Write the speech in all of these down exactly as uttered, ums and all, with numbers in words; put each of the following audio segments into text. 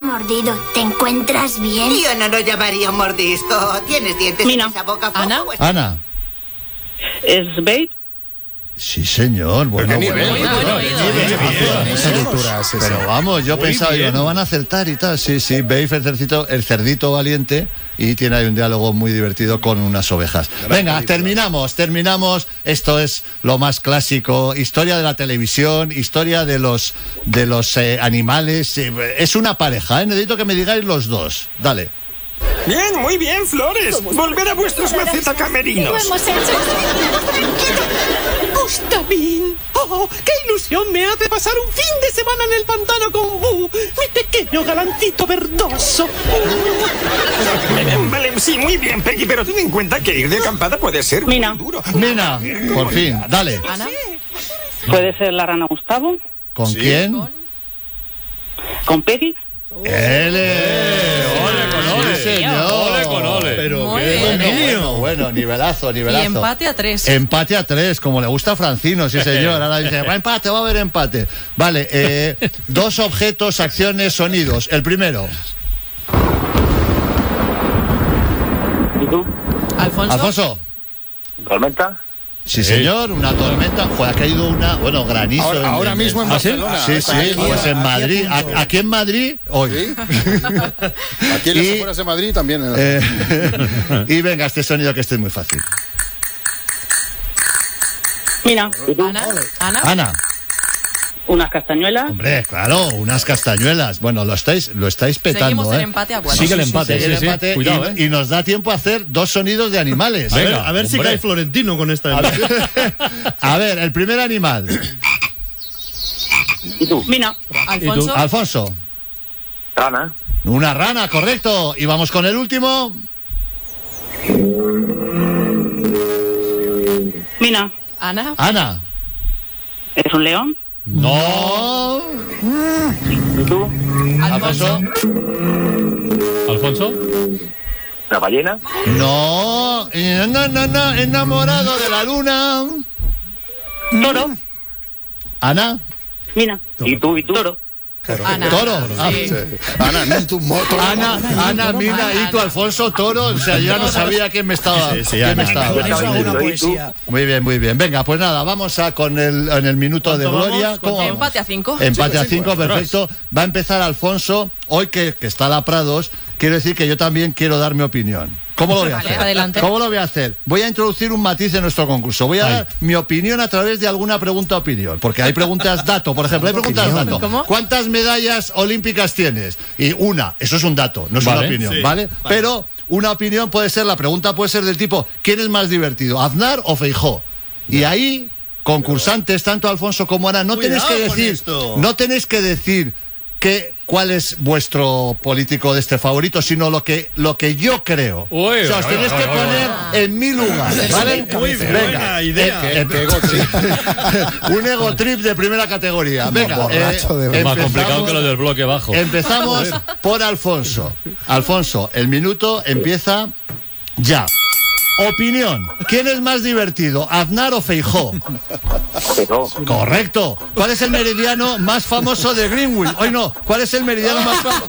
mordido. ¿Te encuentras bien? Yo no lo llamaría un mordisco. ¿Tienes dientes Mina. en esa boca? Ana. Ana. ¿Es Babe? Sí, señor. Bueno, ¿Qué nivel? bueno, Bueno, bueno, bueno, Esa lectura es esa. Pero vamos, yo Muy pensaba, bien. digo, no van a acertar y tal. Sí, sí, veis el cerdito, el cerdito valiente y tiene ahí un diálogo muy divertido con unas ovejas. Gran Venga, película. terminamos, terminamos. Esto es lo más clásico, historia de la televisión, historia de los de los eh, animales. Eh, es una pareja, ¿eh? Necesito que me digáis los dos. Dale. Bien, muy bien, Flores. Volver a vuestros macetacamerinos. Lo hemos hecho. Gustavín, oh, qué ilusión me hace pasar un fin de semana en el pantano con Bu, mi pequeño galancito verdoso. Vale, sí, muy bien, Peggy, pero ten en cuenta que ir de acampada puede ser muy Mina. duro. Mina, por fin, dale. Ana. ¿Puede ser la rana Gustavo? ¿Con Sí. quién? ¿Con Peggy? ¡Ele! ¡Ole con ole, señor! Ole con ole. Pero Muy qué bien, bueno, ¿eh? bueno, bueno, nivelazo, Y nivelazo. empate a tres. Empate a tres, como le gusta a Francino, sí señor. Ahora dice, va a empate, va a haber empate. Vale, eh, dos objetos, acciones, sonidos. El primero, ¿Y tú? Alfonso. Alfonso. ¿Tormenta? Sí, señor, una tormenta. Joder, ha caído una, bueno, granizo. Ahora, en- ahora en- mismo en ¿Ah, sí? Barcelona. Sí, Está sí, aquí, pues en aquí a Madrid. punto. A- Aquí en Madrid, hoy. ¿Sí? Aquí en las Y- afueras de Madrid también. Eh, y venga, este sonido que este es muy fácil. Mina. ¿Y tú? Ana. Ana. Ana. ¿Unas castañuelas? Hombre, claro, unas castañuelas. Bueno, lo estáis, lo estáis petando. Seguimos en ¿eh? empate a cuatro. Sigue el empate, Sigue el sí, sí. empate Cuidado, y, ¿eh? y nos da tiempo a hacer dos sonidos de animales. A ver, Venga, a ver si hombre. cae Florentino con esta. A ver, el primer animal. ¿Y tú? Mina. Alfonso. Alfonso. Rana. Una rana, correcto. Y vamos con el último. Mina. Ana. Ana. ¿Es un león? No. ¿Y tú? Alfonso. Alfonso. ¿La ballena? No. Eh, No, no, no. Enamorado de la luna. ¿Toro? Ana. Mina. ¿Y tú? ¿Y tú? Toro. Ana. Toro. Ah, Sí. Ana, ni tu moto. Ana, Ana, Mina, Ana, y tú, Ana. Alfonso, Toro. O sea, yo ya no sabía quién me estaba, Sí, sí, quién me Ana. estaba hablando. Eso es una poesía. Muy bien, muy bien. Venga, pues nada, vamos a con el, en el minuto de ¿Cuánto vamos? gloria. ¿Cuánto ¿Cómo vamos? Empate a cinco. Empate a cinco, Ostras. perfecto. Va a empezar Alfonso. Hoy que, que está la Prados, quiero decir que yo también quiero dar mi opinión. ¿Cómo lo voy a Vale, hacer? adelante. ¿Cómo lo voy a hacer? Voy a introducir un matiz en nuestro concurso. Voy a Ay. dar mi opinión a través de alguna pregunta opinión. Porque hay preguntas dato, por ejemplo. Hay preguntas dato. ¿Cómo? ¿Cuántas medallas olímpicas tienes? Y una. Eso es un dato, no es Vale. una opinión, Sí. ¿vale? Pero una opinión puede ser, la pregunta puede ser del tipo, ¿quién es más divertido, Aznar o Feijóo? Y ahí, concursantes, tanto Alfonso como Ana, no tenéis Cuidado que con decir, esto. no tenéis que decir que cuál es vuestro político de este favorito, sino lo que lo que yo creo. Uy, o sea, os uy, tenéis uy, que uy, poner en mi lugar, ¿vale? Muy buena idea. eh, eh, un ego trip de primera categoría. Venga, borracho de eh, verdad. Es más complicado empezamos- que lo del bloque bajo. Empezamos por Alfonso. Alfonso, el minuto empieza ya. Opinión. ¿Quién es más divertido, Aznar o Feijóo? Correcto. ¿Cuál es el meridiano más famoso de Greenwich? Hoy no. ¿Cuál es el meridiano más famoso?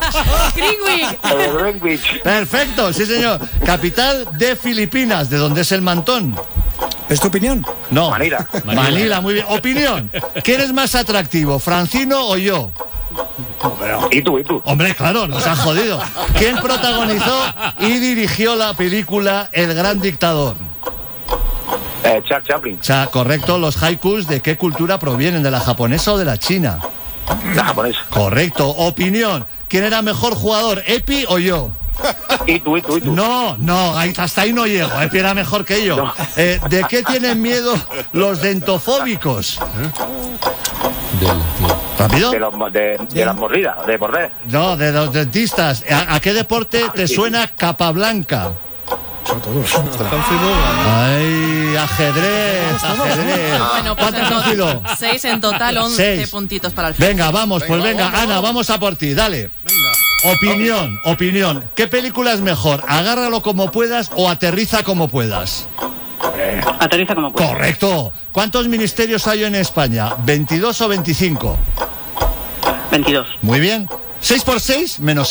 Greenwich. Perfecto, sí señor. Capital de Filipinas, ¿de dónde es el mantón? ¿Es tu opinión? No. Manila. Manila, muy bien. Opinión. ¿Quién es más atractivo, Francino o yo? ¿Y tú? ¿Y tú? Hombre, claro, nos han jodido. ¿Quién protagonizó y dirigió la película El Gran Dictador? Eh, Charles Chaplin. O sea, correcto, los haikus, ¿de qué cultura provienen? ¿De la japonesa o de la china? La japonesa. Correcto. Opinión. ¿Quién era mejor jugador, Epi o yo? ¿Y tú? ¿Y tú? ¿Y tú? No, no, ahí- hasta ahí no llego. Epi era mejor que yo. Eh, ¿De qué tienen miedo los dentofóbicos? ¿Rápido? De, los, de, de las mordidas, de morder. No, de los dentistas. ¿A, a qué deporte te suena Capablanca? Ay, ajedrez, ajedrez. Bueno, pues ¿Cuánto ha sido? entonces, seis en total, once Seis. puntitos para Alfonso. Venga, vamos, pues venga, Ana, vamos a por ti, dale. Opinión, opinión. ¿Qué película es mejor? ¿Agárralo como puedas o aterriza como puedas? Aterriza como puedes. Correcto. ¿Cuántos ministerios hay en España? ¿veintidós o veinticinco? veintidós. Muy bien. ¿seis por seis menos